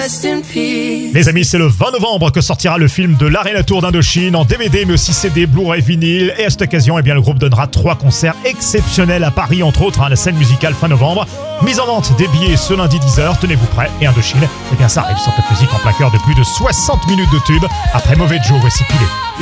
rest in peace. Les amis, c'est le 20 novembre que sortira le film de l'Arena Tour d'Indochine en DVD, mais aussi CD, Blu-ray, vinyle. Et à cette occasion, le groupe donnera 3 concerts exceptionnels à Paris, entre autres, la scène musicale fin novembre. Mise en vente des billets ce lundi 10h, tenez-vous prêts. Et Indochine, ça arrive sur Top Music en plein cœur de plus de 60 minutes de tube. Après Mauvais Joe, voici Pilé.